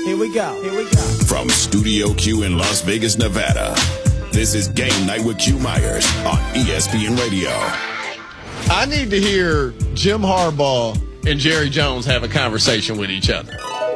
Here we go. Here we go. From Studio Q in Las Vegas, Nevada, this is Game Night with Q Myers on ESPN Radio. I need to hear Jim Harbaugh and Jerry Jones have a conversation with each other.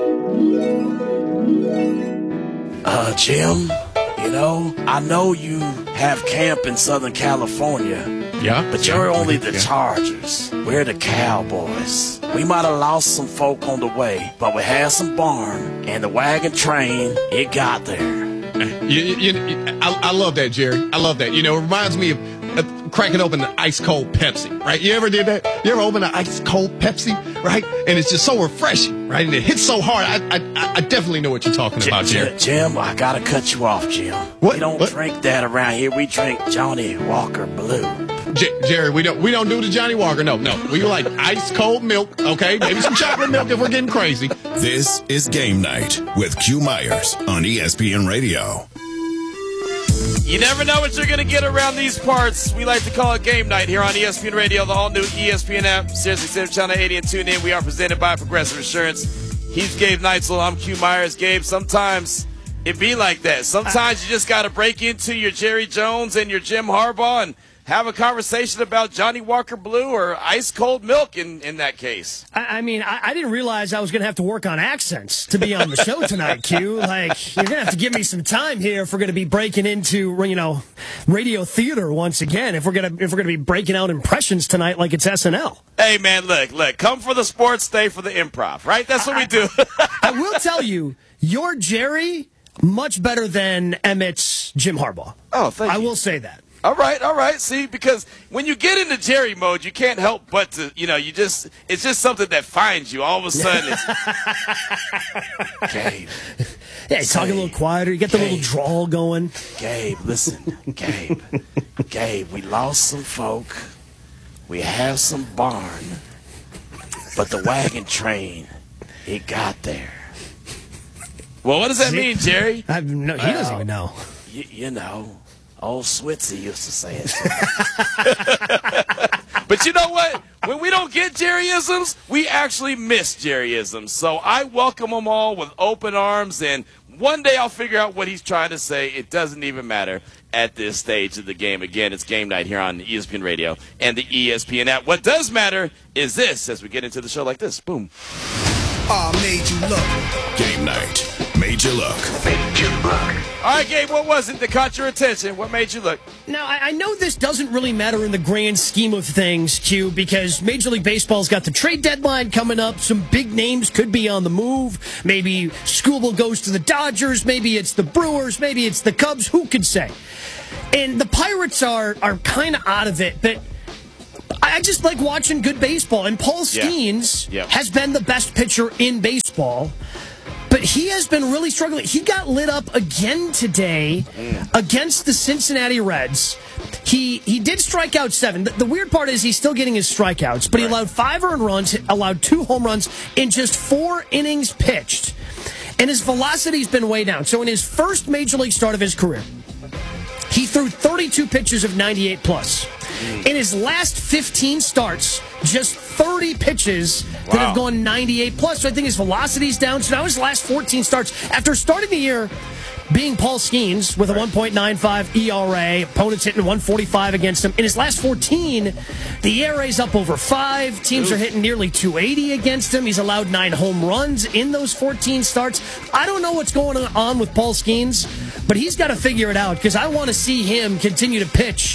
Jim, I know you have camp in Southern California. Yeah. But you're only the Chargers. We're the Cowboys. We might have lost some folk on the way, but we had some barn, and the wagon train, it got there. I love that, Jerry. I love that. It reminds me of cracking open the ice-cold Pepsi, right? You ever did that? You ever open an ice-cold Pepsi, right? And it's just so refreshing, right? And it hits so hard. I definitely know what you're talking about, Jerry. Jim, I got to cut you off, Jim. What? We don't drink that around here. We drink Johnny Walker Blue. Jerry, we don't do the Johnny Walker. No. We like ice-cold milk, okay? Maybe some chocolate milk if we're getting crazy. This is Game Night with Q Myers on ESPN Radio. You never know what you're going to get around these parts. We like to call it Game Night here on ESPN Radio, the all-new ESPN app, Sirius Channel 80, and tune in. We are presented by Progressive Insurance. He's Gabe Neitzel. I'm Q Myers. Gabe, sometimes it be like that. Sometimes you just got to break into your Jerry Jones and your Jim Harbaugh and have a conversation about Johnny Walker Blue or ice-cold milk in that case. I didn't realize I was going to have to work on accents to be on the show tonight, Q. Like, you're going to have to give me some time here if we're going to be breaking into, radio theater once again, if we're going to be breaking out impressions tonight like it's SNL. Hey, man, look, come for the sports, stay for the improv, right? That's what we do. I will tell you, your Jerry, much better than Emmett's Jim Harbaugh. Oh, thank you. I will say that. All right. See, because when you get into Jerry mode, you can't help but to, it's just something that finds you. All of a sudden, it's Gabe. Yeah, you talk a little quieter. You get the little drawl going. Gabe, listen. Gabe, we lost some folk. We have some barn. But the wagon train, it got there. Well, what does that mean, Jerry? He doesn't even know. Old Switzy used to say it. But you know what? When we don't get Jerryisms, we actually miss Jerryisms. So I welcome them all with open arms, and one day I'll figure out what he's trying to say. It doesn't even matter at this stage of the game. Again, it's Game Night here on ESPN Radio and the ESPN app. What does matter is this as we get into the show like this. Boom. Made you look. Game Night. Made you look. All right, Gabe, what was it that caught your attention? What made you look? Now, I know this doesn't really matter in the grand scheme of things, Q, because Major League Baseball's got the trade deadline coming up. Some big names could be on the move. Maybe Skubal goes to the Dodgers. Maybe it's the Brewers. Maybe it's the Cubs. Who could say? And the Pirates are kind of out of it, but I just like watching good baseball. And Paul Skeens has been the best pitcher in baseball. But he has been really struggling. He got lit up again today against the Cincinnati Reds. He did strike out 7. The weird part is he's still getting his strikeouts, but he allowed 5 earned runs, allowed 2 home runs in just 4 innings pitched. And his velocity's been way down. So in his first Major League start of his career, he threw 32 pitches of 98 plus. In his last 15 starts, just 30 pitches that have gone 98 plus. So I think his velocity's down. So now his last 14 starts, after starting the year being Paul Skeens with a 1.95 ERA, opponents hitting 145 against him. In his last 14, the ERA's up over 5. Teams are hitting nearly 280 against him. He's allowed 9 home runs in those 14 starts. I don't know what's going on with Paul Skeens, but he's got to figure it out because I want to see him continue to pitch.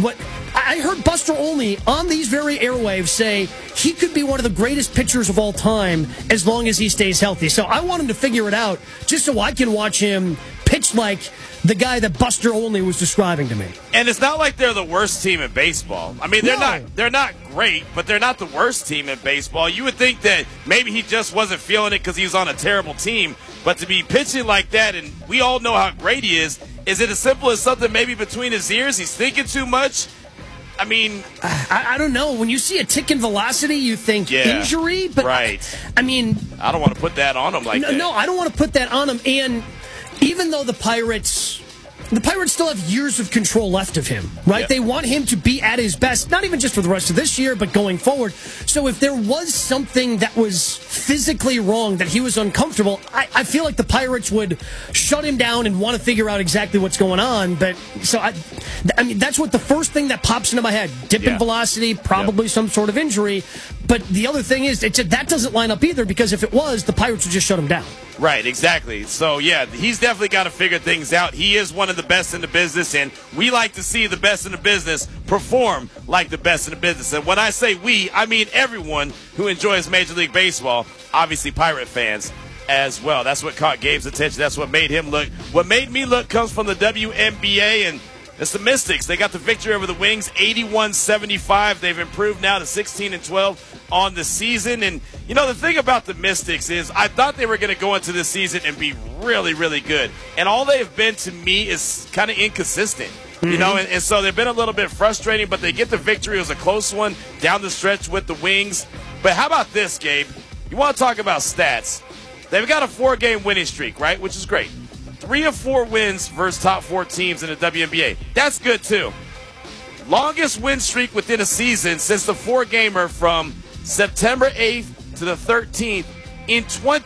I heard Buster Olney on these very airwaves say he could be one of the greatest pitchers of all time as long as he stays healthy. So I want him to figure it out just so I can watch him pitch like the guy that Buster Olney was describing to me. And it's not like they're the worst team in baseball. I mean, they're not great, but they're not the worst team in baseball. You would think that maybe he just wasn't feeling it because he was on a terrible team. But to be pitching like that, and we all know how great he is it as simple as something maybe between his ears? He's thinking too much? I mean, I don't know. When you see a tick in velocity, you think injury. But right. I mean, I don't want to put that on him like that. No, I don't want to put that on him. And even though the Pirates The Pirates still have years of control left of him, right? Yeah. They want him to be at his best, not even just for the rest of this year, but going forward. So if there was something that was physically wrong, that he was uncomfortable, I feel like the Pirates would shut him down and want to figure out exactly what's going on. But so I mean, that's what the first thing that pops into my head: dip in velocity, probably some sort of injury. But the other thing is, that doesn't line up either, because if it was, the Pirates would just shut him down. Right, exactly. So, yeah, he's definitely got to figure things out. He is one of the best in the business, and we like to see the best in the business perform like the best in the business. And when I say we, I mean everyone who enjoys Major League Baseball, obviously Pirate fans as well. That's what caught Gabe's attention. That's what made him look. What made me look comes from the WNBA, and it's the Mystics. They got the victory over the Wings, 81-75. They've improved now to 16-12 on the season. And, you know, the thing about the Mystics is I thought they were going to go into this season and be really, really good. And all they've been to me is kind of inconsistent. You know, and so they've been a little bit frustrating, but they get the victory. It was a close one down the stretch with the Wings. But how about this, Gabe? You want to talk about stats? They've got a 4-game winning streak, right, which is great. 3 of 4 wins versus top 4 teams in the WNBA. That's good, too. Longest win streak within a season since the 4-gamer from September 8th to the 13th in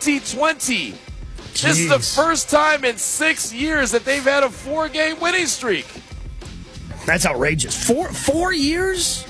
2020. This is the first time in 6 years that they've had a 4-game winning streak. That's outrageous. 4 years?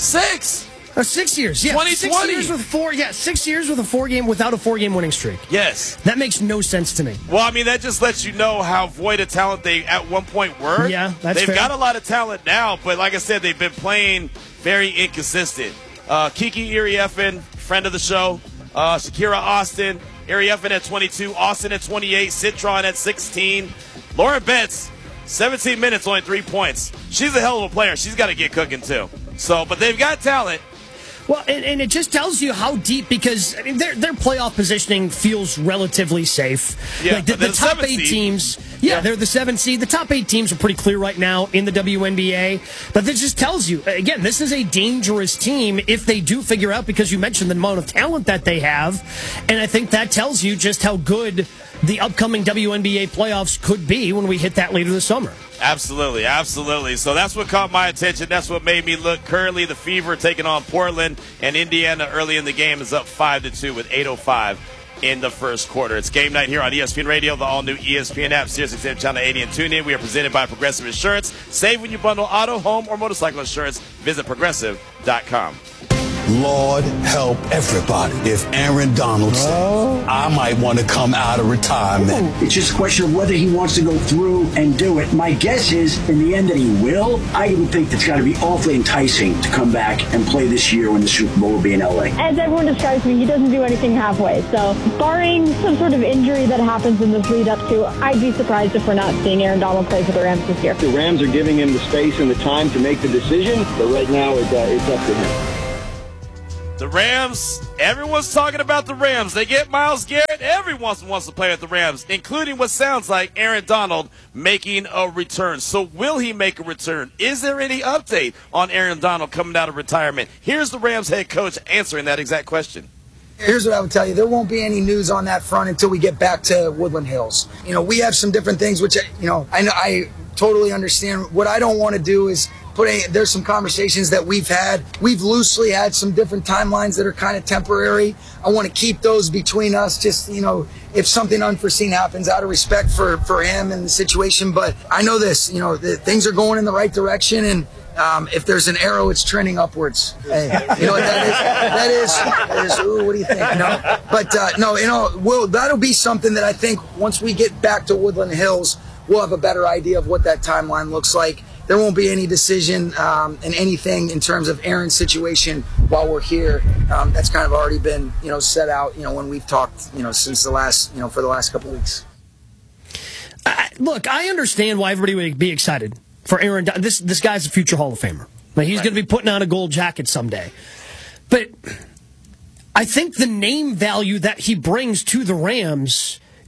6. 6 years. Yeah, 2020. 6 years with 4. Yeah, 6 years with a 4-game without a 4-game winning streak. Yes. That makes no sense to me. Well, I mean, that just lets you know how void of talent they at one point were. Yeah, that's They've fair. got a lot of talent now, but like I said, they've been playing very inconsistent. Kiki Iriefin, friend of the show. Shakira Austin. Iriefin at 22. Austin at 28. Citron at 16. Lauren Betts, 17 minutes, only 3 points. She's a hell of a player. She's got to get cooking, too. So, but they've got talent. Well, and it just tells you how deep, because I mean, their playoff positioning feels relatively safe. Yeah, like the top 8 seed. teams, they're the 7th seed. The top 8 teams are pretty clear right now in the WNBA. But this just tells you, again, this is a dangerous team if they do figure out, because you mentioned the amount of talent that they have. And I think that tells you just how good the upcoming WNBA playoffs could be when we hit that later this summer. Absolutely, absolutely. So that's what caught my attention. That's what made me look. Currently, the Fever taking on Portland, and Indiana early in the game is up 5-2 with 8:05 in the first quarter. It's game night here on ESPN Radio, the all-new ESPN app, SiriusXM Channel 80 and TuneIn. We are presented by Progressive Insurance. Save when you bundle auto, home, or motorcycle insurance. Visit Progressive.com. Lord help everybody. If Aaron Donald says, I might want to come out of retirement. It's just a question of whether he wants to go through and do it. My guess is, in the end, that he will. I would think that's got to be awfully enticing to come back and play this year when the Super Bowl will be in L.A. As everyone describes me, he doesn't do anything halfway. So, barring some sort of injury that happens in this lead up to, I'd be surprised if we're not seeing Aaron Donald play for the Rams this year. The Rams are giving him the space and the time to make the decision, but right now it's up to him. The Rams, everyone's talking about the Rams. They get Myles Garrett. Everyone wants to play with the Rams, including what sounds like Aaron Donald making a return. So will he make a return? Is there any update on Aaron Donald coming out of retirement? Here's the Rams head coach answering that exact question. Here's what I would tell you. There won't be any news on that front until we get back to Woodland Hills. You know, we have some different things, which, I totally understand. What I don't want to do is there's some conversations that we've had. We've loosely had some different timelines that are kind of temporary. I want to keep those between us, just, if something unforeseen happens, out of respect for him and the situation. But I know this, that things are going in the right direction, and if there's an arrow, it's trending upwards. Hey, you know what that is? That is, ooh, what do you think? But that'll be something that I think once we get back to Woodland Hills, we'll have a better idea of what that timeline looks like. There won't be any decision in anything in terms of Aaron's situation while we're here. That's kind of already been, set out, when we've talked, since the last, for the last couple of weeks. Look, I understand why everybody would be excited for Aaron. This guy's a future Hall of Famer. Like, he's going to be putting on a gold jacket someday. But I think the name value that he brings to the Rams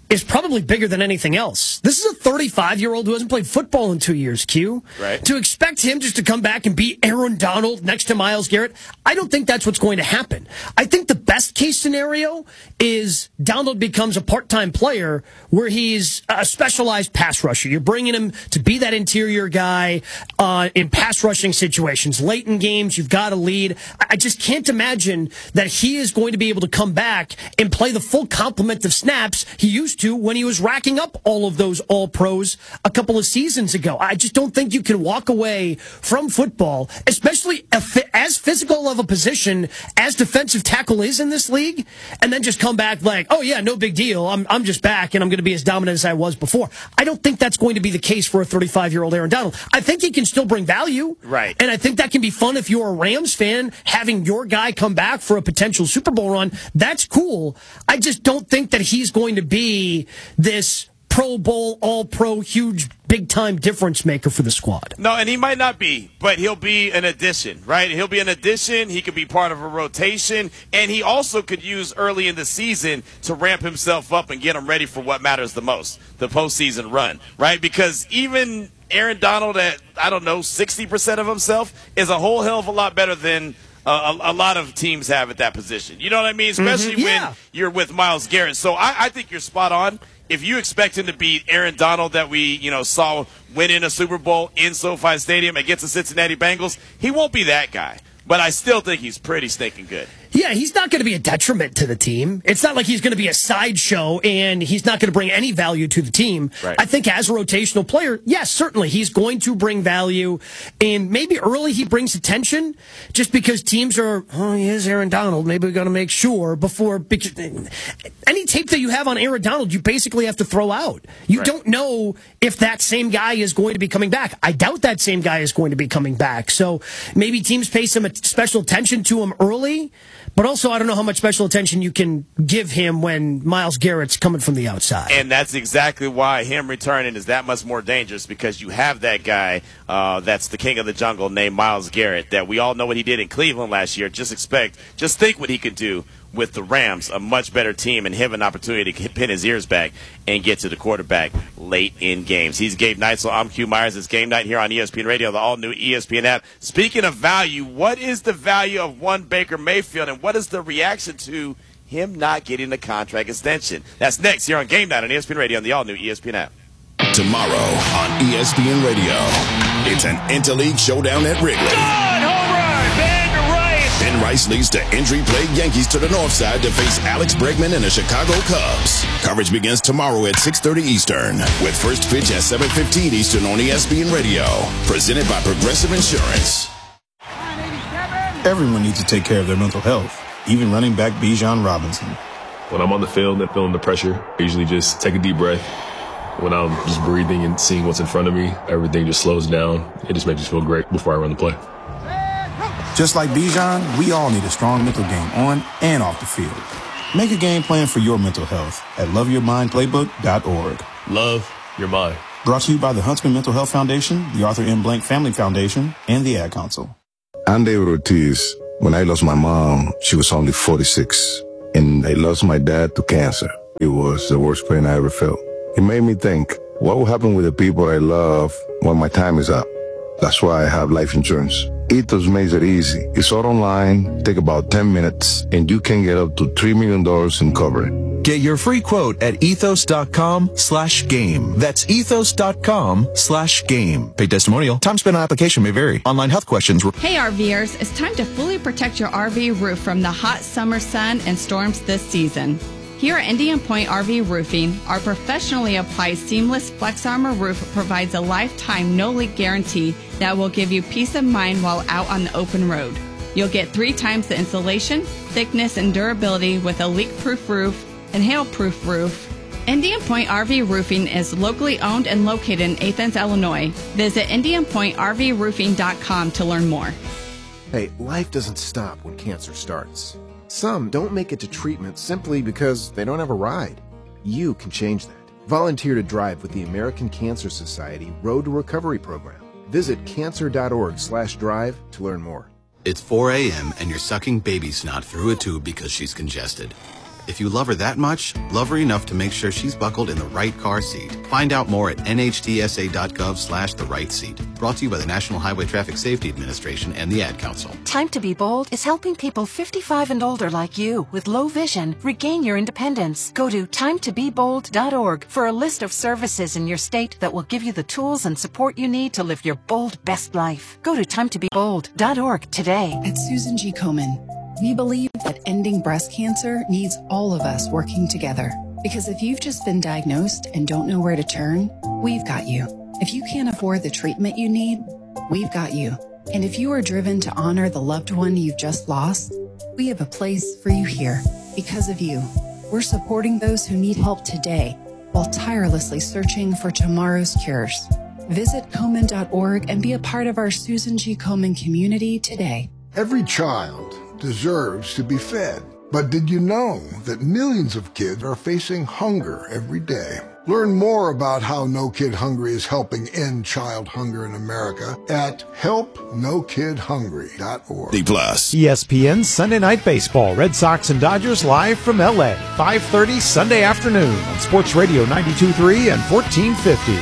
is probably bigger than anything else. This is a 35-year-old who hasn't played football in 2 years, Q. Right. To expect him just to come back and be Aaron Donald next to Myles Garrett, I don't think that's what's going to happen. I think the best case scenario is Donald becomes a part-time player where he's a specialized pass rusher. You're bringing him to be that interior guy in pass rushing situations. Late in games, you've got a lead. I just can't imagine that he is going to be able to come back and play the full complement of snaps he used to when he was racking up all of those All-Pros a couple of seasons ago. I just don't think you can walk away from football, especially as physical of a position as defensive tackle is in this league, and then just come back like, oh yeah, no big deal. I'm just back and I'm going to be as dominant as I was before. I don't think that's going to be the case for a 35-year-old Aaron Donald. I think he can still bring value. Right. And I think that can be fun if you're a Rams fan, having your guy come back for a potential Super Bowl run. That's cool. I just don't think that he's going to be this Pro Bowl, All-Pro, huge, big-time difference maker for the squad. No, and he might not be, but he'll be an addition, right? He'll be an addition. He could be part of a rotation, and he also could use early in the season to ramp himself up and get him ready for what matters the most, the postseason run, right? Because even Aaron Donald at, 60% of himself is a whole hell of a lot better than a lot of teams have at that position. You know what I mean? Especially when you're with Myles Garrett. So I think you're spot on. If you expect him to beat Aaron Donald that we, saw win in a Super Bowl in SoFi Stadium against the Cincinnati Bengals, he won't be that guy. But I still think he's pretty stinking good. Yeah, he's not going to be a detriment to the team. It's not like he's going to be a sideshow and he's not going to bring any value to the team. Right. I think as a rotational player, yes, certainly he's going to bring value. And maybe early he brings attention just because teams are, he is Aaron Donald. Maybe we're going to make sure before. Because any tape that you have on Aaron Donald, you basically have to throw out. You don't know if that same guy is going to be coming back. I doubt that same guy is going to be coming back. So maybe teams pay some special attention to him early. But also, I don't know how much special attention you can give him when Myles Garrett's coming from the outside. And that's exactly why him returning is that much more dangerous, because you have that guy that's the king of the jungle named Myles Garrett that we all know what he did in Cleveland last year. Just think what he could do with the Rams, a much better team, and have an opportunity to pin his ears back and get to the quarterback late in games. He's Gabe Neitzel. I'm Q Myers. It's Game Night here on ESPN Radio, the all-new ESPN app. Speaking of value, what is the value of one Baker Mayfield, and what is the reaction to him not getting the contract extension? That's next here on Game Night on ESPN Radio on the all-new ESPN app. Tomorrow on ESPN Radio, it's an interleague showdown at Wrigley. Home run, Ben Rice. Ben Rice leads the injury-plagued Yankees to the north side to face Alex Bregman and the Chicago Cubs. Coverage begins tomorrow at 6:30 Eastern, with first pitch at 7:15 Eastern on ESPN Radio. Presented by Progressive Insurance. Everyone needs to take care of their mental health, even running back Bijan Robinson. When I'm on the field and feeling the pressure, I usually just take a deep breath. When I'm just breathing and seeing what's in front of me, everything just slows down. It just makes me feel great before I run the play. Just like Bijan, we all need a strong mental game on and off the field. Make a game plan for your mental health at loveyourmindplaybook.org. Love your mind. Brought to you by the Huntsman Mental Health Foundation, the Arthur M. Blank Family Foundation, and the Ad Council. I'm David Ortiz. When I lost my mom, she was only 46, and I lost my dad to cancer. It was the worst pain I ever felt. It made me think, what will happen with the people I love when my time is up? That's why I have life insurance. Ethos makes it easy. It's all online, take about 10 minutes, and you can get up to $3 million in coverage. Get your free quote at ethos.com/game. That's ethos.com/game. Paid testimonial. Time spent on application may vary. Online health questions. Hey RVers, it's time to fully protect your RV roof from the hot summer sun and storms this season. Here at Indian Point RV Roofing, our professionally applied seamless Flex Armor roof provides a lifetime no-leak guarantee that will give you peace of mind while out on the open road. You'll get 3 times the insulation, thickness, and durability with a leak-proof roof and hail-proof roof. Indian Point RV Roofing is locally owned and located in Athens, Illinois. Visit IndianPointRVRoofing.com to learn more. Hey, life doesn't stop when cancer starts. Some don't make it to treatment simply because they don't have a ride. You can change that. Volunteer to drive with the American Cancer Society Road to Recovery program. Visit cancer.org/drive to learn more. It's 4 a.m. and you're sucking baby snot through a tube because she's congested. If you love her that much, love her enough to make sure she's buckled in the right car seat. Find out more at nhtsa.gov/the-right-seat. Brought to you by the National Highway Traffic Safety Administration and the Ad Council. Time to be Bold is helping people 55 and older like you with low vision regain your independence. Go to timetobebold.org for a list of services in your state that will give you the tools and support you need to live your bold best life. Go to timetobebold.org today. At Susan G. Komen, we believe that ending breast cancer needs all of us working together. Because if you've just been diagnosed and don't know where to turn, we've got you. If you can't afford the treatment you need, we've got you. And if you are driven to honor the loved one you've just lost, we have a place for you here. Because of you, we're supporting those who need help today while tirelessly searching for tomorrow's cures. Visit Komen.org and be a part of our Susan G. Komen community today. Every child deserves to be fed. But did you know that millions of kids are facing hunger every day? Learn more about how No Kid Hungry is helping end child hunger in America at helpnokidhungry.org. D+. ESPN Sunday Night Baseball. Red Sox and Dodgers live from L.A. 5:30 Sunday afternoon on Sports Radio 92.3 and 1450.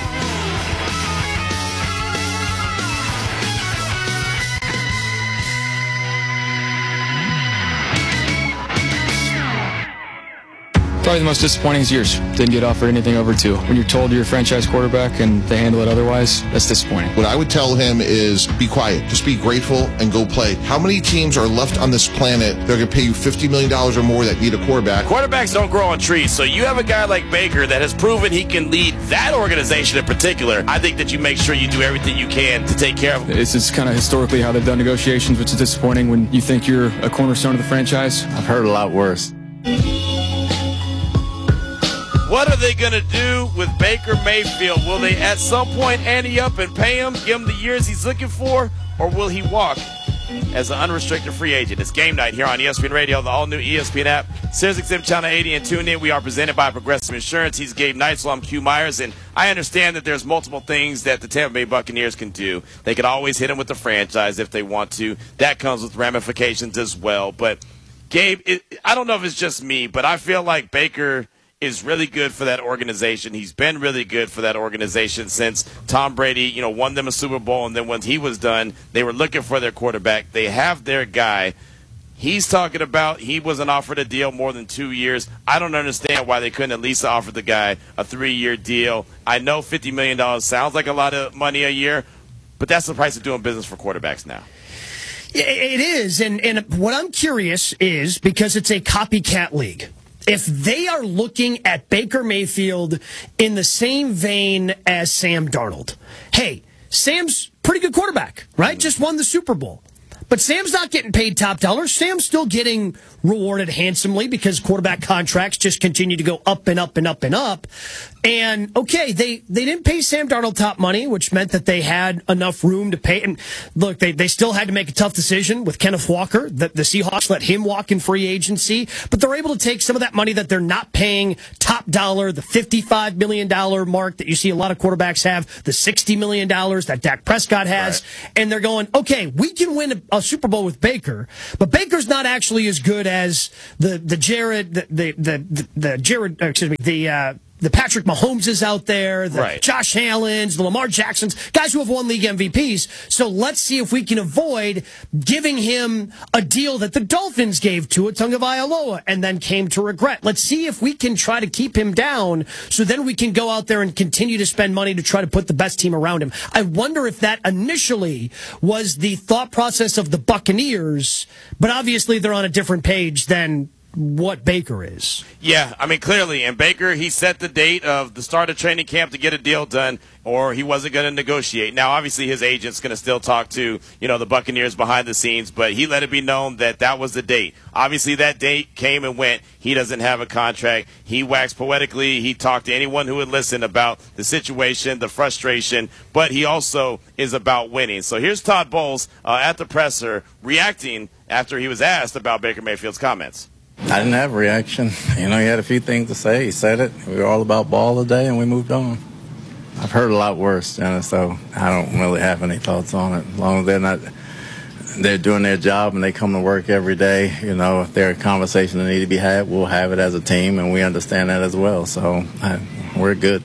Probably the most disappointing is yours. Didn't get offered anything over two. When you're told you're a franchise quarterback and they handle it otherwise, that's disappointing. What I would tell him is be quiet. Just be grateful and go play. How many teams are left on this planet that are going to pay you $50 million or more that need a quarterback? Quarterbacks don't grow on trees, so you have a guy like Baker that has proven he can lead that organization in particular. I think that you make sure you do everything you can to take care of him. This is kind of historically how they've done negotiations, which is disappointing when you think you're a cornerstone of the franchise. I've heard a lot worse. What are they going to do with Baker Mayfield? Will they at some point ante up and pay him, give him the years he's looking for, or will he walk as an unrestricted free agent? It's game night here on ESPN Radio, the all-new ESPN app, SiriusXM Channel 80, and tune in. We are presented by Progressive Insurance. He's Gabe Neitzel. I'm Q Myers, and I understand that there's multiple things that the Tampa Bay Buccaneers can do. They could always hit him with the franchise if they want to. That comes with ramifications as well. But, Gabe, I don't know if it's just me, but I feel like Baker is really good for that organization. He's been really good for that organization since Tom Brady, won them a Super Bowl, and then once he was done, they were looking for their quarterback. They have their guy. He's talking about he wasn't offered a deal more than 2 years. I don't understand why they couldn't at least offer the guy a 3-year deal. I know $50 million sounds like a lot of money a year, but that's the price of doing business for quarterbacks now. It is, and what I'm curious is, because it's a copycat league, if they are looking at Baker Mayfield in the same vein as Sam Darnold. Hey, Sam's pretty good quarterback, right? Just won the Super Bowl. But Sam's not getting paid top dollar. Sam's still getting rewarded handsomely because quarterback contracts just continue to go up and up and up and up. And, okay, they didn't pay Sam Darnold top money, which meant that they had enough room to pay. And look, they still had to make a tough decision with Kenneth Walker. The Seahawks let him walk in free agency. But they're able to take some of that money that they're not paying top dollar, the $55 million mark that you see a lot of quarterbacks have, the $60 million that Dak Prescott has. Right. And they're going, okay, we can win a Super Bowl with Baker, but Baker's not actually as good as the Patrick Mahomes is out there, the Josh Allen's, the Lamar Jacksons, guys who have won league MVPs. So let's see if we can avoid giving him a deal that the Dolphins gave to Tagovailoa and then came to regret. Let's see if we can try to keep him down so then we can go out there and continue to spend money to try to put the best team around him. I wonder if that initially was the thought process of the Buccaneers, but obviously they're on a different page than what Baker is. Yeah, I mean, clearly. And Baker, he set the date of the start of training camp to get a deal done, or he wasn't going to negotiate. Now, obviously, his agent's going to still talk to, the Buccaneers behind the scenes, but he let it be known that that was the date. Obviously, that date came and went. He doesn't have a contract. He waxed poetically. He talked to anyone who would listen about the situation, the frustration, but he also is about winning. So here's Todd Bowles at the presser reacting after he was asked about Baker Mayfield's comments. I didn't have a reaction. He had a few things to say. He said it. We were all about ball today, and we moved on. I've heard a lot worse, so I don't really have any thoughts on it. As long as they're not they're doing their job and they come to work every day. If there are conversations that need to be had, we'll have it as a team, and we understand that as well. So we're good.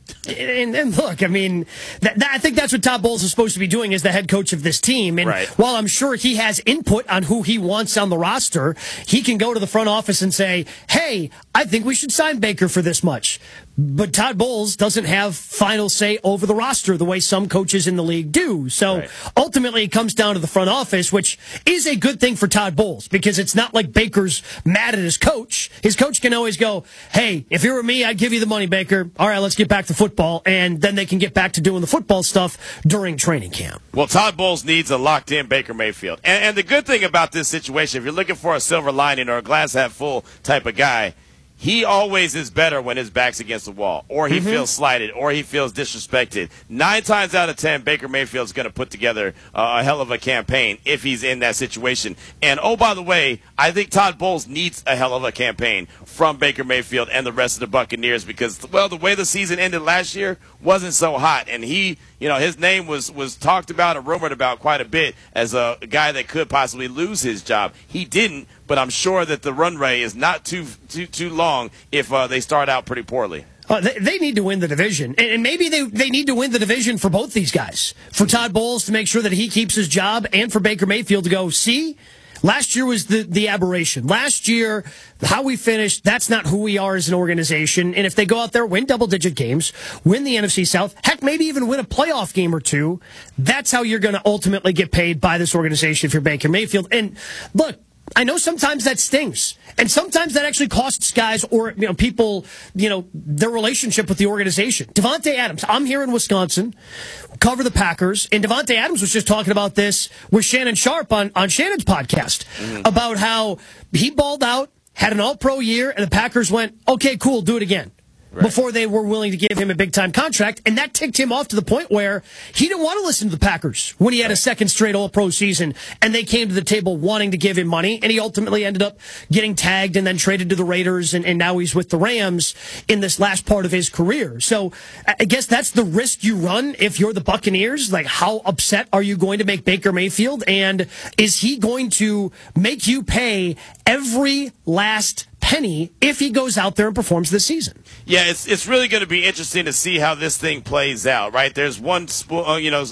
And look, I mean, I think that's what Todd Bowles is supposed to be doing as the head coach of this team. And while I'm sure he has input on who he wants on the roster, he can go to the front office and say, hey, I think we should sign Baker for this much. But Todd Bowles doesn't have final say over the roster the way some coaches in the league do. So ultimately it comes down to the front office, which is a good thing for Todd Bowles, because it's not like Baker's mad at his coach. His coach can always go, hey, if you were me, I'd give you the money, Baker. All right, let's get back to football. And then they can get back to doing the football stuff during training camp. Well, Todd Bowles needs a locked-in Baker Mayfield. And the good thing about this situation, if you're looking for a silver lining or a glass-half-full type of guy, he always is better when his back's against the wall, or he feels slighted, or he feels disrespected. 9 times out of 10, Baker Mayfield's going to put together a hell of a campaign if he's in that situation. And, oh, by the way, I think Todd Bowles needs a hell of a campaign from Baker Mayfield and the rest of the Buccaneers because, well, the way the season ended last year wasn't so hot. And he, his name was talked about and rumored about quite a bit as a guy that could possibly lose his job. He didn't. But I'm sure that the runway is not too long if they start out pretty poorly. They need to win the division. And maybe they need to win the division for both these guys. For Todd Bowles to make sure that he keeps his job, and for Baker Mayfield to go, see, last year was the aberration. Last year, how we finished, that's not who we are as an organization. And if they go out there, win double-digit games, win the NFC South, heck, maybe even win a playoff game or two, that's how you're going to ultimately get paid by this organization if you're Baker Mayfield. And look, I know sometimes that stings, and sometimes that actually costs guys or people their relationship with the organization. Davante Adams, I'm here in Wisconsin, cover the Packers, and Davante Adams was just talking about this with Shannon Sharp on Shannon's podcast about how he balled out, had an all-pro year, and the Packers went, okay, cool, do it again. Before they were willing to give him a big-time contract, and that ticked him off to the point where he didn't want to listen to the Packers when he had a second straight All-Pro season, and they came to the table wanting to give him money, and he ultimately ended up getting tagged and then traded to the Raiders, and now he's with the Rams in this last part of his career. So I guess that's the risk you run if you're the Buccaneers. Like, how upset are you going to make Baker Mayfield, and is he going to make you pay every last penny if he goes out there and performs this season? Yeah, it's really going to be interesting to see how this thing plays out, right? There's one school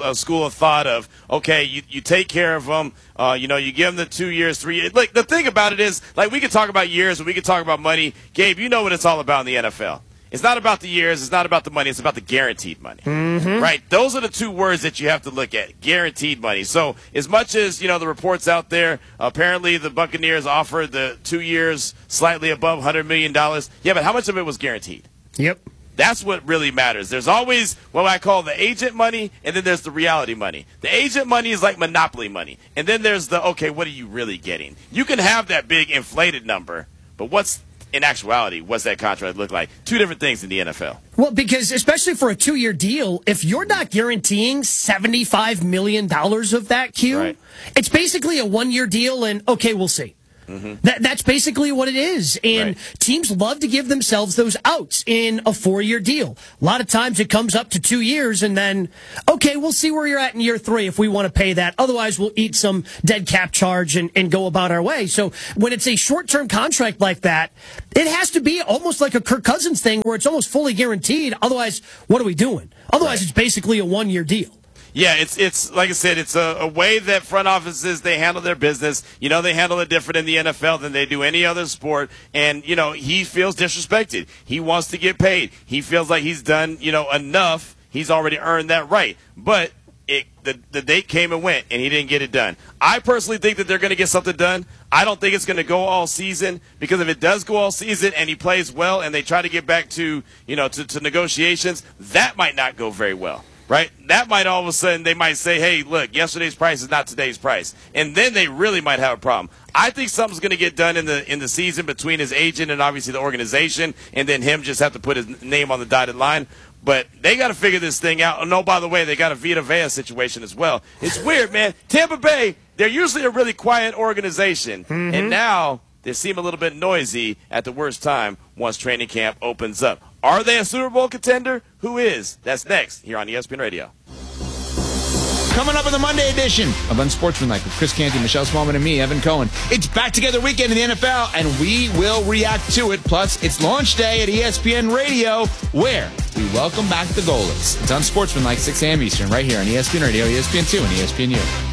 of thought of, okay, you take care of them, you give them the 2 years, 3 years. Like, the thing about it is, like, we could talk about years and we could talk about money. Gabe, you know what it's all about in the NFL. It's not about the years. It's not about the money. It's about the guaranteed money, right? Those are the two words that you have to look at, guaranteed money. So as much as, the reports out there, apparently the Buccaneers offered the 2 years slightly above $100 million. Yeah, but how much of it was guaranteed? Yep. That's what really matters. There's always what I call the agent money, and then there's the reality money. The agent money is like monopoly money. And then there's the, okay, what are you really getting? You can have that big inflated number, but in actuality, what's that contract look like? Two different things in the NFL. Well, because especially for a 2-year deal, if you're not guaranteeing $75 million of that, it's basically a 1-year deal, and okay, we'll see. That's basically what it is. And teams love to give themselves those outs in a 4-year deal. A lot of times it comes up to 2 years and then, okay, we'll see where you're at in year 3 if we want to pay that. Otherwise, we'll eat some dead cap charge and go about our way. So when it's a short-term contract like that, it has to be almost like a Kirk Cousins thing where it's almost fully guaranteed. Otherwise, what are we doing? Otherwise, it's basically a 1-year deal. Yeah, it's like I said, it's a way that front offices, they handle their business. They handle it different in the NFL than they do any other sport. And, he feels disrespected. He wants to get paid. He feels like he's done, enough. He's already earned that right. But the date came and went, and he didn't get it done. I personally think that they're going to get something done. I don't think it's going to go all season, because if it does go all season and he plays well and they try to get back to, to negotiations, that might not go very well. Right? That might all of a sudden, they might say, hey, look, yesterday's price is not today's price. And then they really might have a problem. I think something's going to get done in the season between his agent and obviously the organization, and then him just have to put his name on the dotted line. But they got to figure this thing out. Oh, no, by the way, they got a Vita Vea situation as well. It's weird, man. Tampa Bay, they're usually a really quiet organization. And now they seem a little bit noisy at the worst time once training camp opens up. Are they a Super Bowl contender? Who is? That's next here on ESPN Radio. Coming up in the Monday edition of Unsportsmanlike with Chris Canty, Michelle Smallman, and me, Evan Cohen. It's back together weekend in the NFL, and we will react to it. Plus, it's launch day at ESPN Radio, where we welcome back the goalies. It's Unsportsmanlike, 6 a.m. Eastern, right here on ESPN Radio, ESPN2, and ESPNU.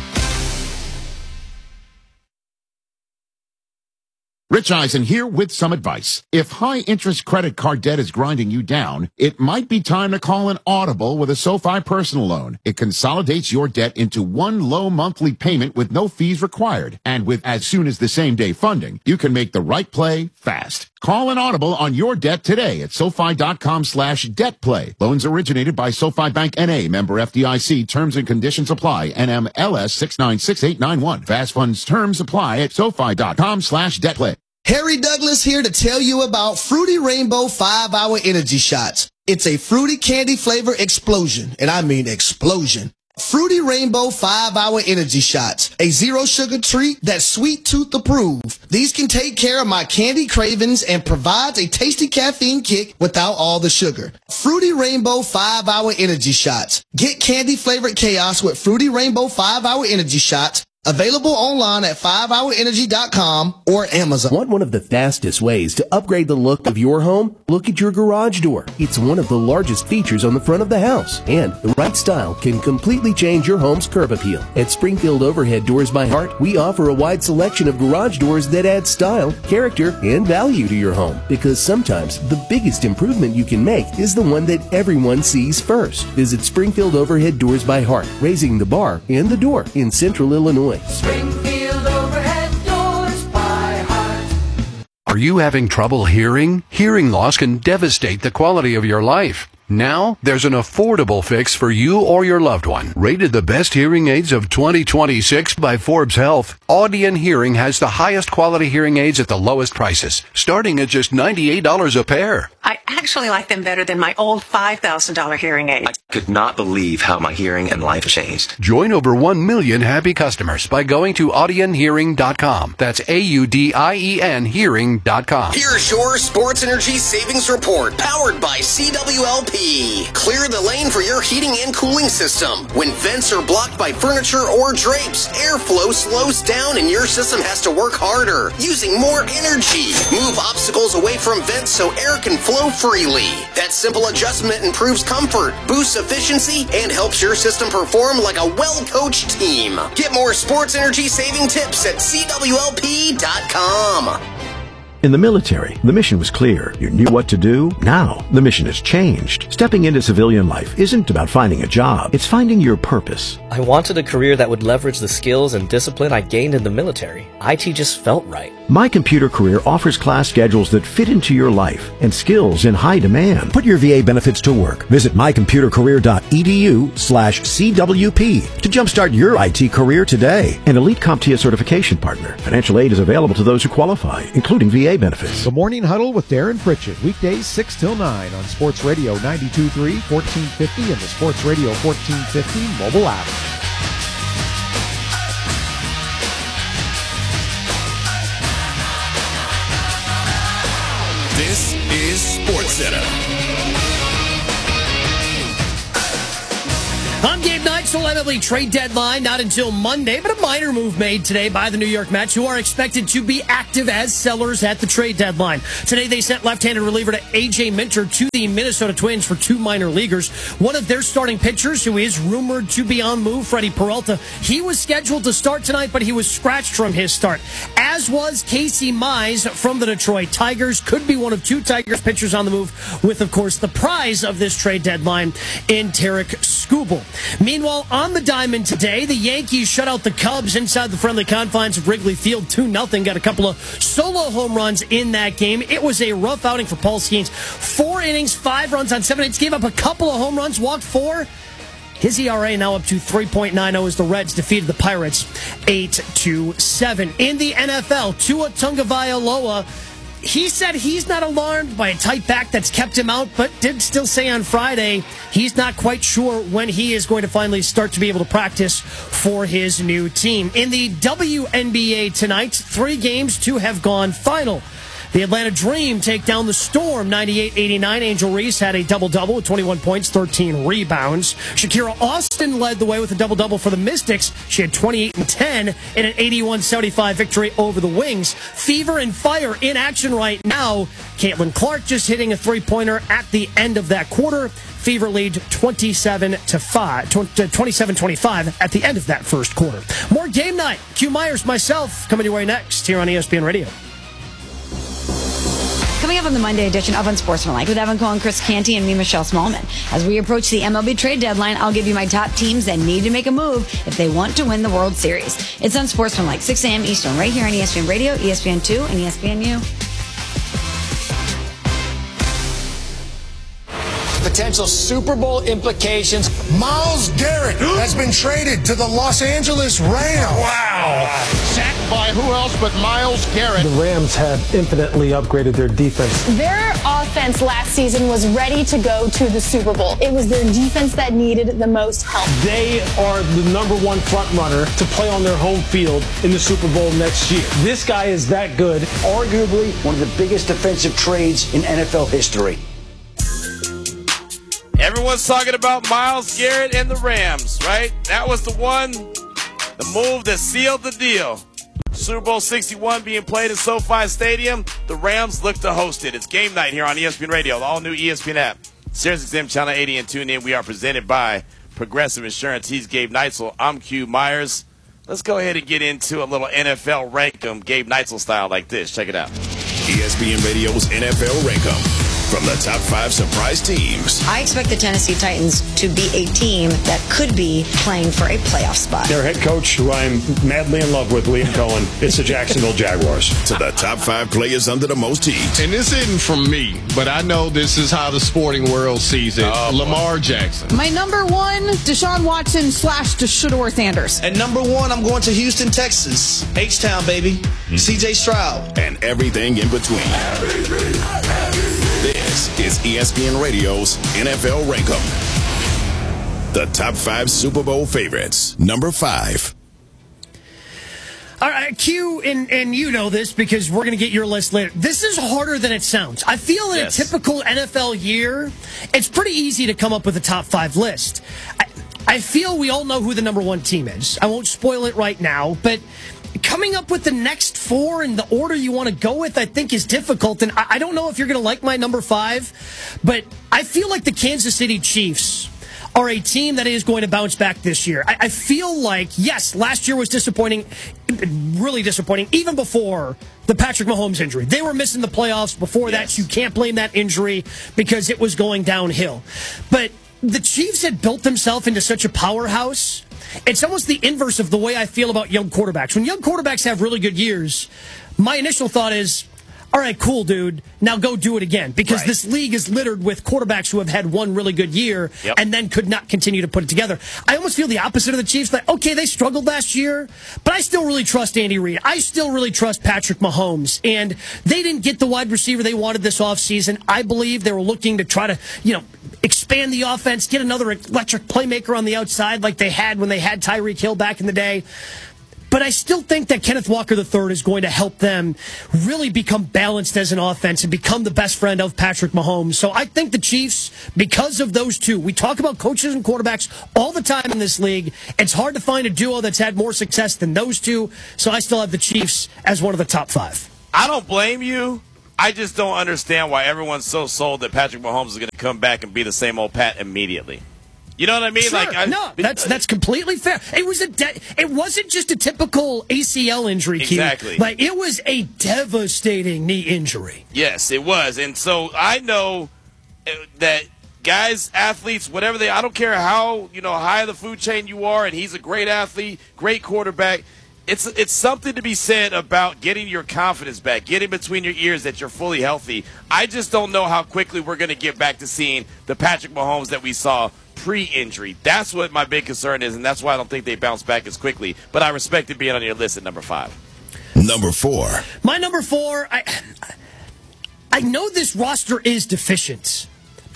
Rich Eisen here with some advice. If high-interest credit card debt is grinding you down, it might be time to call an audible with a SoFi personal loan. It consolidates your debt into one low monthly payment with no fees required. And with as soon as the same-day funding, you can make the right play fast. Call an audible on your debt today at SoFi.com/debtplay. Loans originated by SoFi Bank N.A., member FDIC. Terms and conditions apply. NMLS 696891. Fast funds terms apply at SoFi.com/debtplay. Harry Douglas here to tell you about Fruity Rainbow 5-Hour Energy Shots. It's a fruity candy flavor explosion, and I mean explosion. Fruity Rainbow 5-Hour Energy Shots, a zero-sugar treat that's sweet tooth approved. These can take care of my candy cravings and provides a tasty caffeine kick without all the sugar. Fruity Rainbow 5-Hour Energy Shots. Get candy-flavored chaos with Fruity Rainbow 5-Hour Energy Shots. Available online at 5hourenergy.com or Amazon. Want one of the fastest ways to upgrade the look of your home? Look at your garage door. It's one of the largest features on the front of the house, and the right style can completely change your home's curb appeal. At Springfield Overhead Doors by Hart, we offer a wide selection of garage doors that add style, character, and value to your home. Because sometimes the biggest improvement you can make is the one that everyone sees first. Visit Springfield Overhead Doors by Hart, raising the bar and the door in Central Illinois. Springfield Overhead Doors by Hart. Are you having trouble hearing? Hearing loss can devastate the quality of your life. Now, there's an affordable fix for you or your loved one. Rated the best hearing aids of 2026 by Forbes Health, Audion Hearing has the highest quality hearing aids at the lowest prices, starting at just $98 a pair. I actually like them better than my old $5,000 hearing aid. I could not believe how my hearing and life changed. Join over 1 million happy customers by going to audionhearing.com. That's AUDIEN hearing.com. Here's your Sports Energy Savings Report, powered by CWLP. Clear the lane for your heating and cooling system. When vents are blocked by furniture or drapes, airflow slows down and your system has to work harder, using more energy. Move obstacles away from vents so air can flow freely. That simple adjustment improves comfort, boosts efficiency, and helps your system perform like a well-coached team. Get more sports energy saving tips at CWLP.com. In the military, the mission was clear. You knew what to do. Now, the mission has changed. Stepping into civilian life isn't about finding a job. It's finding your purpose. I wanted a career that would leverage the skills and discipline I gained in the military. IT just felt right. My Computer Career offers class schedules that fit into your life and skills in high demand. Put your VA benefits to work. Visit mycomputercareer.edu/CWP to jumpstart your IT career today. An Elite CompTIA certification partner. Financial aid is available to those who qualify, including VA benefits. The Morning Huddle with Darren Pritchett, weekdays 6 till 9 on Sports Radio 92.3, 1450, and the Sports Radio 1450 mobile app. This is SportsCenter. On game night, so MLB trade deadline not until Monday, but a minor move made today by the New York Mets, who are expected to be active as sellers at the trade deadline. Today, they sent left-handed reliever to A.J. Minter to the Minnesota Twins for 2 minor leaguers. One of their starting pitchers, who is rumored to be on move, Freddie Peralta, he was scheduled to start tonight, but he was scratched from his start, as was Casey Mize from the Detroit Tigers. Could be one of 2 Tigers pitchers on the move, with, of course, the prize of this trade deadline in Tarek Skubal. Meanwhile, on the diamond today, the Yankees shut out the Cubs inside the friendly confines of Wrigley Field 2-0. Got a couple of solo home runs in that game. It was a rough outing for Paul Skeens. 4 innings, 5 runs on 7 hits. Gave up a couple of home runs, walked 4. His ERA now up to 3.90 as the Reds defeated the Pirates 8-7. In the NFL, Tua Tagovailoa, he said he's not alarmed by a tight back that's kept him out, but did still say on Friday he's not quite sure when he is going to finally start to be able to practice for his new team. In the WNBA tonight, 3 games to have gone final. The Atlanta Dream take down the Storm 98-89. Angel Reese had a double-double with 21 points, 13 rebounds. Shakira Austin led the way with a double-double for the Mystics. She had 28 and 10 in an 81-75 victory over the Wings. Fever and Fire in action right now. Caitlin Clark just hitting a three-pointer at the end of that quarter. Fever lead 27-25 at the end of that first quarter. More Game Night. Q Myers, myself, coming your way next here on ESPN Radio. Coming up on the Monday edition of Unsportsmanlike with Evan Cohen, Chris Canty, and me, Michelle Smallman. As we approach the MLB trade deadline, I'll give you my top teams that need to make a move if they want to win the World Series. It's Unsportsmanlike, 6 a.m. Eastern, right here on ESPN Radio, ESPN2, and ESPNU. Potential Super Bowl implications. Myles Garrett has been traded to the Los Angeles Rams. Wow. Sacked by who else but Myles Garrett? The Rams have infinitely upgraded their defense. Their offense last season was ready to go to the Super Bowl. It was their defense that needed the most help. They are the #1 front runner to play on their home field in the Super Bowl next year. This guy is that good. Arguably one of the biggest defensive trades in NFL history. Everyone's talking about Myles Garrett and the Rams, right? That was the move that sealed the deal. Super Bowl 61 being played at SoFi Stadium. The Rams look to host it. It's Game Night here on ESPN Radio, the all-new ESPN app. SiriusXM Channel 80 and tune in. We are presented by Progressive Insurance. He's Gabe Neitzel. I'm Q Myers. Let's go ahead and get into a little NFL rank 'em, Gabe Neitzel style like this. Check it out. ESPN Radio's NFL rank 'em. From the top 5 surprise teams. I expect the Tennessee Titans to be a team that could be playing for a playoff spot. Their head coach, who I'm madly in love with, Liam Cohen, it's the Jacksonville Jaguars. To the top 5 players under the most heat. And this isn't from me, but I know this is how the sporting world sees it. Lamar Jackson. My number 1, Deshaun Watson / Shedeur Sanders. And number 1, I'm going to Houston, Texas. H-Town, baby. CJ Stroud. And everything in between. This is ESPN Radio's NFL Rank 'em. The top 5 Super Bowl favorites. Number 5. All right, Q, and you know this because we're going to get your list later. This is harder than it sounds. I feel in a typical NFL year, it's pretty easy to come up with a top 5 list. I feel we all know who the number 1 team is. I won't spoil it right now, but coming up with the next 4 in the order you want to go with, I think, is difficult. And I don't know if you're going to like my number 5, but I feel like the Kansas City Chiefs are a team that is going to bounce back this year. I feel like, yes, last year was disappointing, really disappointing, even before the Patrick Mahomes injury. They were missing the playoffs before that. You can't blame that injury because it was going downhill. But the Chiefs had built themselves into such a powerhouse. It's almost the inverse of the way I feel about young quarterbacks. When young quarterbacks have really good years, my initial thought is, all right, cool, dude, now go do it again. Because this league is littered with quarterbacks who have had one really good year and then could not continue to put it together. I almost feel the opposite of the Chiefs. Like, okay, they struggled last year, but I still really trust Andy Reid. I still really trust Patrick Mahomes. And they didn't get the wide receiver they wanted this offseason. I believe they were looking to try to, expand the offense, get another electric playmaker on the outside like they had when they had Tyreek Hill back in the day. But I still think that Kenneth Walker III is going to help them really become balanced as an offense and become the best friend of Patrick Mahomes. So I think the Chiefs, because of those two, we talk about coaches and quarterbacks all the time in this league. It's hard to find a duo that's had more success than those two. So I still have the Chiefs as one of the top 5. I don't blame you. I just don't understand why everyone's so sold that Patrick Mahomes is going to come back and be the same old Pat immediately. You know what I mean? Sure. That's completely fair. It was it wasn't just a typical ACL injury, exactly. Like it was a devastating knee injury. Yes, it was. And so I know that guys, athletes, whatever I don't care how, high the food chain you are, and he's a great athlete, great quarterback. It's something to be said about getting your confidence back, getting between your ears that you're fully healthy. I just don't know how quickly we're going to get back to seeing the Patrick Mahomes that we saw pre-injury. That's what my big concern is, and that's why I don't think they bounce back as quickly. But I respect it being on your list at number 5. Number 4. My number 4, I know this roster is deficient, but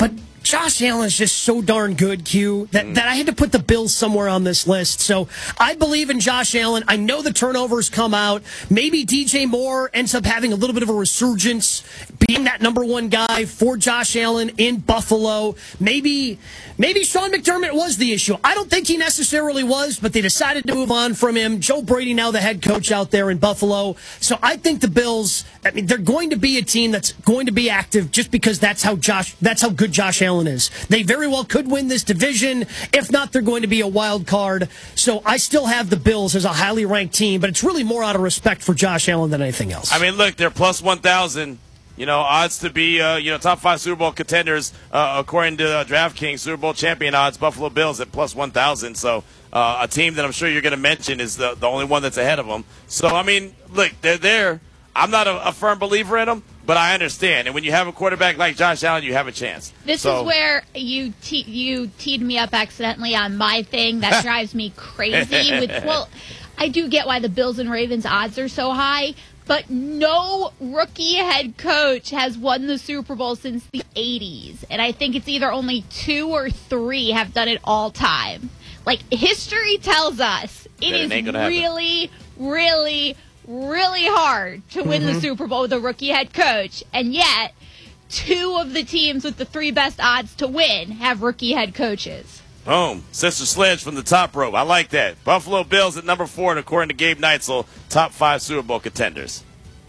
Josh Allen is just so darn good, Q, that I had to put the Bills somewhere on this list. So I believe in Josh Allen. I know the turnovers come out. Maybe DJ Moore ends up having a little bit of a resurgence, being that number one guy for Josh Allen in Buffalo. Maybe Sean McDermott was the issue. I don't think he necessarily was, but they decided to move on from him. Joe Brady now the head coach out there in Buffalo. So I think the Bills, they're going to be a team that's going to be active just because that's how good Josh Allen is. They very well could win this division. If not, they're going to be a wild card. So I still have the Bills as a highly ranked team, but it's really more out of respect for Josh Allen than anything else. I mean, look, they're plus 1,000. Odds to be, top 5 Super Bowl contenders, according to DraftKings, Super Bowl champion odds, Buffalo Bills at plus 1,000. So a team that I'm sure you're going to mention is the only one that's ahead of them. So, I mean, look, they're there. I'm not a firm believer in them, but I understand. And when you have a quarterback like Josh Allen, you have a chance. This is where you teed me up accidentally on my thing. That drives me crazy. I do get why the Bills and Ravens odds are so high, but no rookie head coach has won the Super Bowl since the 80s. And I think it's either only 2 or 3 have done it all time. Like, history tells us it is really, really, really hard to win the Super Bowl with a rookie head coach. And yet, 2 of the teams with the 3 best odds to win have rookie head coaches. Boom. Sister Sledge from the top rope. I like that. Buffalo Bills at number 4, and according to Gabe Neitzel, top 5 Super Bowl contenders.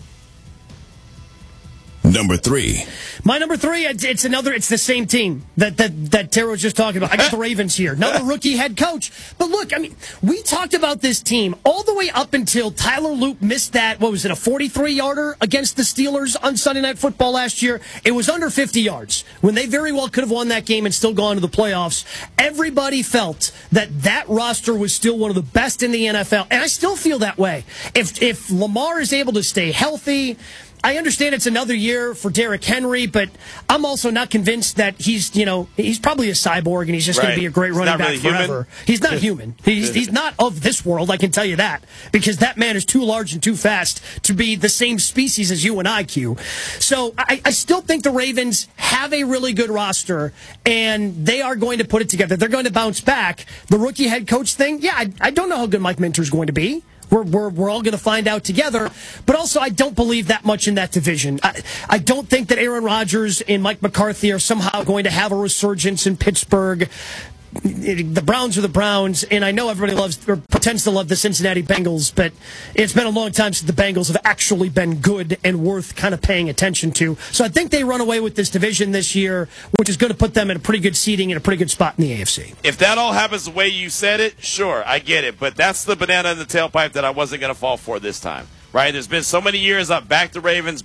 Number 3. My number 3, it's the same team that Tara was just talking about. I got the Ravens here. Another rookie head coach. But look, I mean, we talked about this team all the way up until Tyler Loop missed that, a 43-yarder against the Steelers on Sunday Night Football last year. It was under 50 yards when they very well could have won that game and still gone to the playoffs. Everybody felt that roster was still one of the best in the NFL, and I still feel that way. If Lamar is able to stay healthy, I understand it's another year for Derrick Henry, but I'm also not convinced that he's probably a cyborg and he's just going to be a great running back forever. He's not human. He's not of this world, I can tell you that, because that man is too large and too fast to be the same species as you and I, Q. So I still think the Ravens have a really good roster, and they are going to put it together. They're going to bounce back. The rookie head coach thing, I don't know how good Mike Minter's going to be. We're all going to find out together. But also, I don't believe that much in that division. I don't think that Aaron Rodgers and Mike McCarthy are somehow going to have a resurgence in Pittsburgh. The Browns are the Browns, and I know everybody loves or pretends to love the Cincinnati Bengals, but it's been a long time since the Bengals have actually been good and worth kind of paying attention to. So I think they run away with this division this year, which is going to put them in a pretty good seeding and a pretty good spot in the AFC. If that all happens the way you said it, sure, I get it. But that's the banana in the tailpipe that I wasn't going to fall for this time. Right? There's been so many years up back to Ravens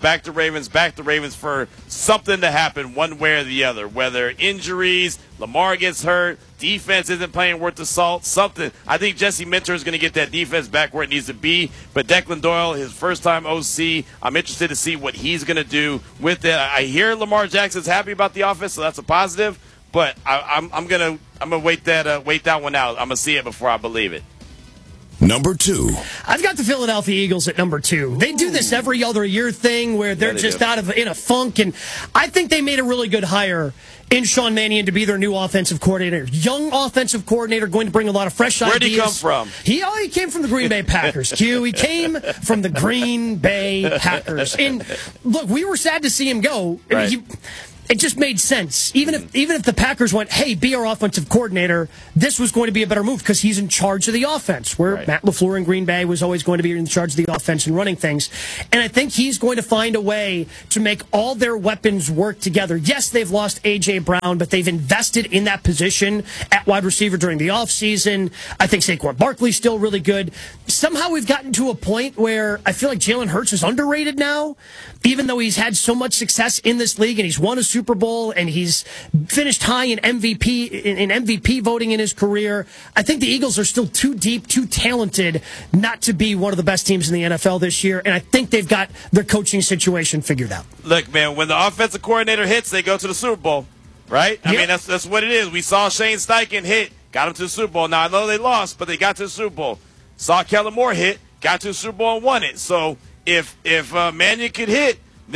for something to happen one way or the other. Whether injuries, Lamar gets hurt, defense isn't playing worth the salt, something. I think Jesse Minter is going to get that defense back where it needs to be. But Declan Doyle, his first time OC, I'm interested to see what he's going to do with it. I hear Lamar Jackson's happy about the offense, so that's a positive. But I'm gonna wait that one out. I'm gonna see it before I believe it. Number 2. I've got the Philadelphia Eagles at number 2. They do this every other year thing where they're just in a funk, and I think they made a really good hire in Sean Mannion to be their new offensive coordinator. Young offensive coordinator, going to bring a lot of fresh ideas. Where'd he come from? He came from the Green Bay Packers, Q. He came from the Green Bay Packers. And look, we were sad to see him go. Right. It just made sense. Even if the Packers went, hey, be our offensive coordinator, this was going to be a better move because he's in charge of the offense, where Matt LaFleur in Green Bay was always going to be in charge of the offense and running things. And I think he's going to find a way to make all their weapons work together. Yes, they've lost A.J. Brown, but they've invested in that position at wide receiver during the offseason. I think Saquon Barkley's still really good. Somehow we've gotten to a point where I feel like Jalen Hurts is underrated now, even though he's had so much success in this league and he's won a Super Bowl and he's finished high in MVP voting in his career. I think the Eagles are still too deep, too talented not to be one of the best teams in the NFL this year, and I think they've got their coaching situation figured out. Look, man, when the offensive coordinator hits, they go to the Super Bowl, right? I mean, that's what it is. We saw Shane Steichen hit, got him to the Super Bowl. Now, I know they lost, but they got to the Super Bowl. Saw Kellen Moore hit, got to the Super Bowl and won it. So if Mannion could hit, then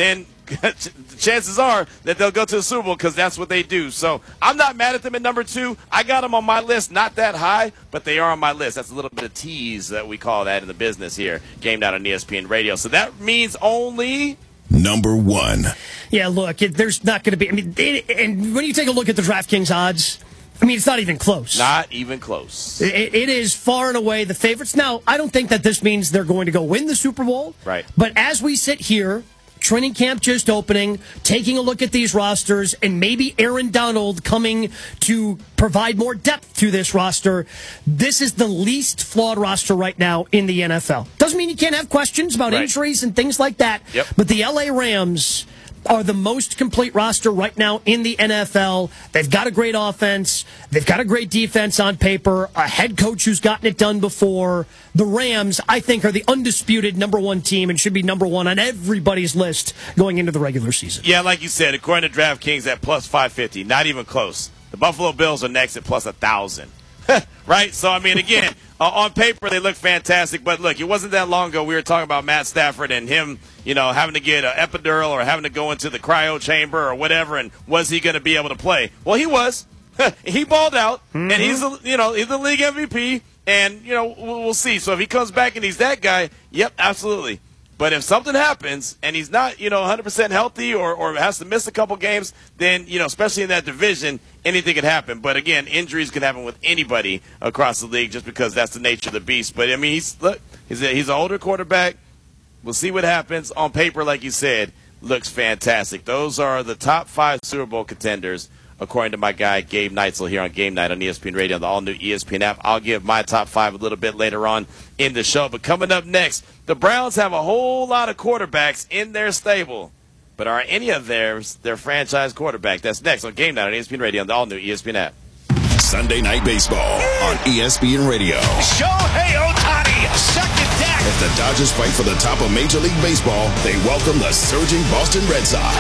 chances are that they'll go to the Super Bowl because that's what they do. So I'm not mad at them at number 2. I got them on my list, not that high, but they are on my list. That's a little bit of tease that we call that in the business here, Game Night on ESPN Radio. So that means only number 1. Yeah, look, there's not going to be. I mean, and when you take a look at the DraftKings odds, I mean, it's not even close. Not even close. It is far and away the favorites. Now, I don't think that this means they're going to go win the Super Bowl. Right. But as we sit here, training camp just opening, taking a look at these rosters, and maybe Aaron Donald coming to provide more depth to this roster, this is the least flawed roster right now in the NFL. Doesn't mean you can't have questions about injuries and things like that. Yep. But the LA Rams are the most complete roster right now in the NFL. They've got a great offense. They've got a great defense on paper, a head coach who's gotten it done before. The Rams, I think, are the undisputed number 1 team and should be number 1 on everybody's list going into the regular season. Yeah, like you said, according to DraftKings at plus 550, not even close. The Buffalo Bills are next at plus 1,000. Right? So, I mean, again, on paper they look fantastic. But, look, it wasn't that long ago we were talking about Matt Stafford and him, having to get an epidural or having to go into the cryo chamber or whatever, and was he going to be able to play? Well, he was. He balled out, and he's the league MVP, and, we'll see. So if he comes back and he's that guy, yep, absolutely. But if something happens and he's not, 100% healthy or has to miss a couple games, then, especially in that division, anything can happen. But, again, injuries can happen with anybody across the league just because that's the nature of the beast. But, I mean, he's an older quarterback. We'll see what happens. On paper, like you said, looks fantastic. Those are the top 5 Super Bowl contenders, according to my guy Gabe Neitzel here on Game Night on ESPN Radio, on the all-new ESPN app. I'll give my top 5 a little bit later on in the show. But coming up next, the Browns have a whole lot of quarterbacks in their stable. But are any of theirs their franchise quarterback? That's next on Game Night on ESPN Radio on the all-new ESPN app. Sunday Night Baseball on ESPN Radio. Shohei Ohtani, second deck. As the Dodgers fight for the top of Major League Baseball, they welcome the surging Boston Red Sox.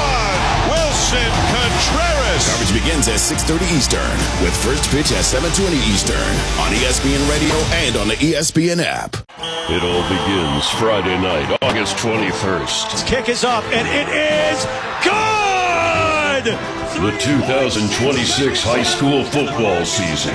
Wilson Contreras. Coverage begins at 6:30 Eastern with first pitch at 7:20 Eastern on ESPN Radio and on the ESPN app. It all begins Friday night, August 21st. This kick is up, and it is good! The 2026 high school football season.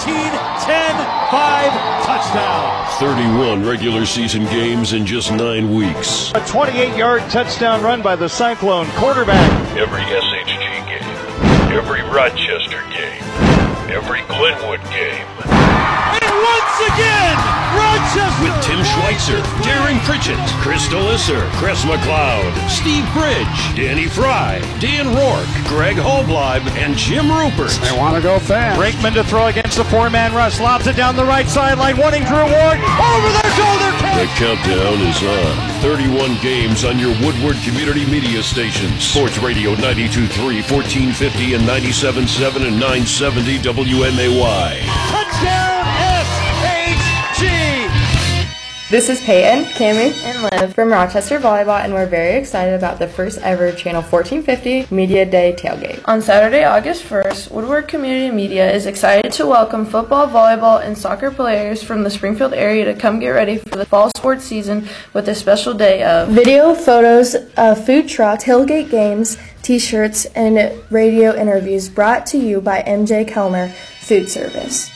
15-10-5 touchdown. 31 regular season games in just 9 weeks. A 28-yard touchdown run by the Cyclone quarterback. Every SHG game, every Rochester game, every Glenwood game. And once again, Rochester! With Tim Schweitzer, Darren Pritchett, Chris Delisser, Chris McLeod, Steve Bridge, Danny Fry, Dan Rourke, Greg Holbleib, and Jim Rupert. They want to go fast. Brakeman to throw against the 4-man rush. Lobs it down the right sideline, wanting Drew Ward. Over their shoulder catch. The countdown is on. 31 games on your Woodward Community Media stations. Sports Radio 92.3, 1450, and 97.7 and 970 WMAY. Touchdown SHG! This is Peyton, Cammy, and Liv from Rochester Volleyball, and we're very excited about the first ever Channel 1450 Media Day tailgate. On Saturday, August 1st, Woodward Community Media is excited to welcome football, volleyball, and soccer players from the Springfield area to come get ready for the fall sports season with a special day of video, photos, food truck, tailgate games, t-shirts, and radio interviews brought to you by MJ Kelmer Food Service.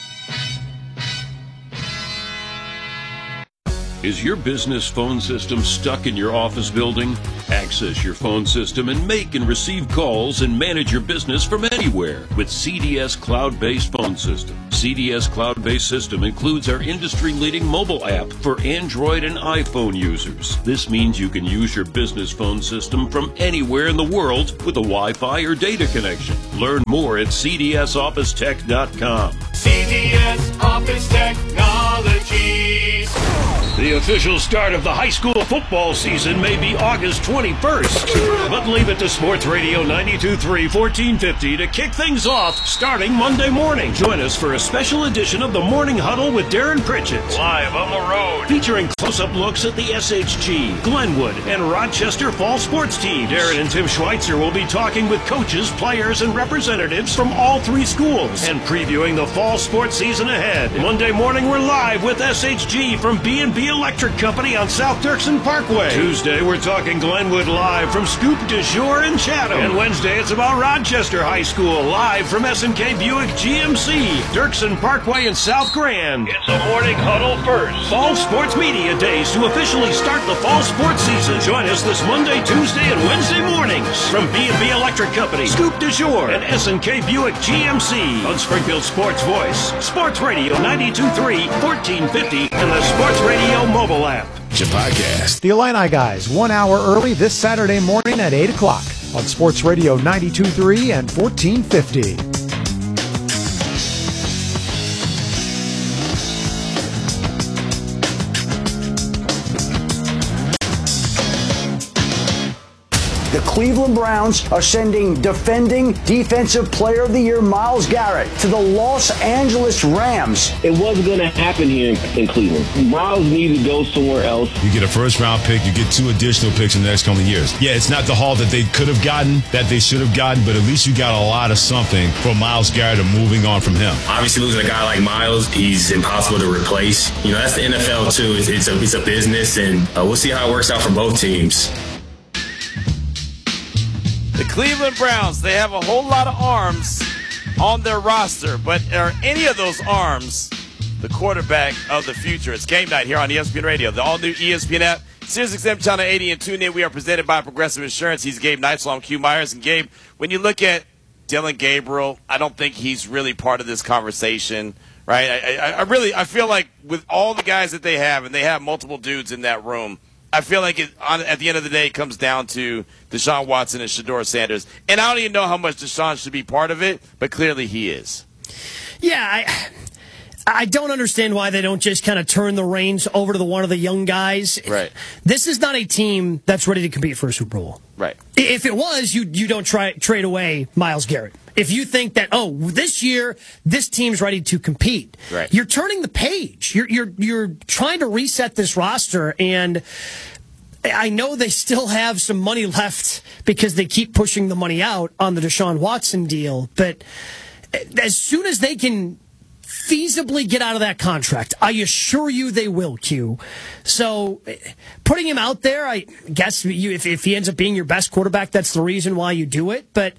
Is your business phone system stuck in your office building? Access your phone system and make and receive calls and manage your business from anywhere with CDS Cloud-Based Phone System. CDS Cloud-Based System includes our industry-leading mobile app for Android and iPhone users. This means you can use your business phone system from anywhere in the world with a Wi-Fi or data connection. Learn more at cdsofficetech.com. CDS Office Technologies. The official start of the high school football season may be August 21st, but leave it to Sports Radio 92.3, 1450 to kick things off starting Monday morning. Join us for a special edition of the Morning Huddle with Darren Pritchett. Live on the road. Featuring close-up looks at the SHG, Glenwood, and Rochester fall sports teams. Darren and Tim Schweitzer will be talking with coaches, players, and representatives from all 3 schools and previewing the fall sports season ahead. Monday morning, we're live with SHG from B&B B&B Electric Company on South Dirksen Parkway. Tuesday, we're talking Glenwood live from Scoop de Jour in Chatham. And Wednesday, it's about Rochester High School live from S&K Buick GMC, Dirksen Parkway in South Grand. It's a morning huddle first. Fall Sports Media Days to officially start the fall sports season. Join us this Monday, Tuesday, and Wednesday mornings from B&B Electric Company, Scoop de Jour, and S&K Buick GMC on Springfield Sports Voice, Sports Radio 92.3, 1450, and the Sports Radio mobile app. Your podcast. The Illini guys, 1 hour early this Saturday morning at 8 o'clock on Sports Radio 92.3 and 1450. The Cleveland Browns are sending defending Defensive Player of the Year Myles Garrett to the Los Angeles Rams. It wasn't going to happen here in Cleveland. Myles needed to go somewhere else. You get a first-round pick. You get 2 additional picks in the next couple of years. Yeah, it's not the haul that they could have gotten, that they should have gotten, but at least you got a lot of something from Myles Garrett and moving on from him. Obviously, losing a guy like Myles, he's impossible to replace. You know, that's the NFL, too. It's a business, and we'll see how it works out for both teams. The Cleveland Browns, they have a whole lot of arms on their roster, but are any of those arms the quarterback of the future? It's game night here on ESPN Radio, the all-new ESPN app, SiriusXM Channel 80, and tune in. We are presented by Progressive Insurance. He's Gabe Neitzel. I'm Q Myers. And Gabe, when you look at Dillon Gabriel, I don't think he's really part of this conversation, right? I feel like with all the guys that they have, and they have multiple dudes in that room, I feel like at the end of the day, it comes down to Deshaun Watson and Shedeur Sanders. And I don't even know how much Deshaun should be part of it, but clearly he is. Yeah, I don't understand why they don't just kind of turn the reins over to one of the young guys. Right. This is not a team that's ready to compete for a Super Bowl. Right. If it was, you don't trade away Myles Garrett. If you think that, this year this team's ready to compete, right, you're turning the page. You're trying to reset this roster, and I know they still have some money left because they keep pushing the money out on the Deshaun Watson deal. But as soon as they can feasibly get out of that contract, I assure you they will, Q. So putting him out there, I guess if he ends up being your best quarterback, that's the reason why you do it. But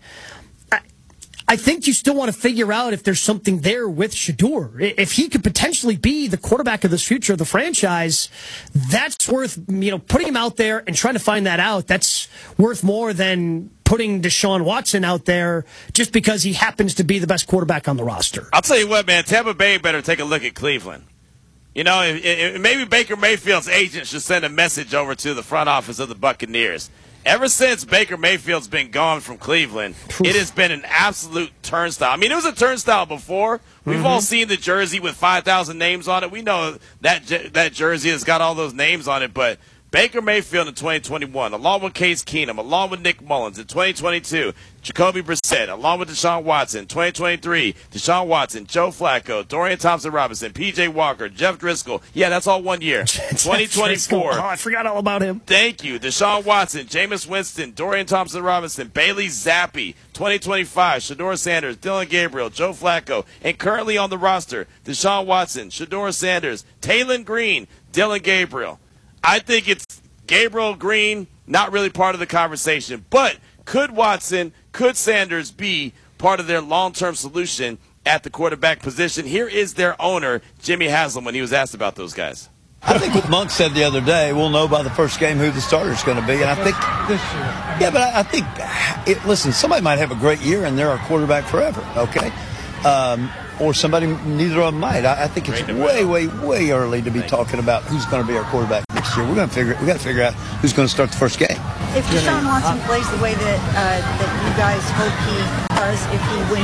I think you still want to figure out if there's something there with Shedeur. If he could potentially be the quarterback of this future of the franchise, that's worth, putting him out there and trying to find that out. That's worth more than putting Deshaun Watson out there just because he happens to be the best quarterback on the roster. I'll tell you what, man, Tampa Bay better take a look at Cleveland. Maybe Baker Mayfield's agent should send a message over to the front office of the Buccaneers. Ever since Baker Mayfield's been gone from Cleveland, it has been an absolute turnstile. I mean, it was a turnstile before. We've all seen the jersey with 5,000 names on it. We know that jersey has got all those names on it, but Baker Mayfield in 2021, along with Case Keenum, along with Nick Mullins in 2022, Jacoby Brissett, along with Deshaun Watson, 2023, Deshaun Watson, Joe Flacco, Dorian Thompson-Robinson, P.J. Walker, Jeff Driscoll. Yeah, that's all 1 year. 2024. Oh, I forgot all about him. Thank you. Deshaun Watson, Jameis Winston, Dorian Thompson-Robinson, Bailey Zappi, 2025, Shedeur Sanders, Dillon Gabriel, Joe Flacco, and currently on the roster, Deshaun Watson, Shedeur Sanders, Taylon Green, Dillon Gabriel. I think it's Gabriel, Green, not really part of the conversation. But could Watson, could Sanders be part of their long-term solution at the quarterback position? Here is their owner, Jimmy Haslam, when he was asked about those guys. I think what Monk said the other day, we'll know by the first game who the starter is going to be. And I think this year. Yeah, but I think, listen, somebody might have a great year and they're our quarterback forever, okay? Or somebody, neither of them might. I think it's way early to be talking about who's going to be our quarterback next year. We got to figure out who's going to start the first game. If Deshaun Watson plays the way that you guys hope he does, if he wins